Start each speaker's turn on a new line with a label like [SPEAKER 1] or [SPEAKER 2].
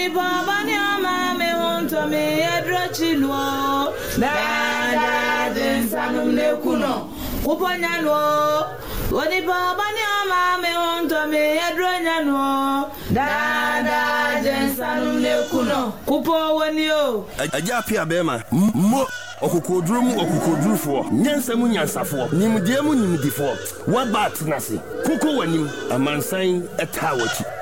[SPEAKER 1] Oni baba ni ama me wonto me edrochilwo. Dada jensanum ne kuno. Kuponya no. Oni baba ni ama me wonto me edronyano. Dada jensanum ne kuno. Kupo woni o.
[SPEAKER 2] Aja pia bema. Mo okukodrufo nyansam nyansafo nimdiemu nimdifo wabat nase kuko wanim amansan etawachi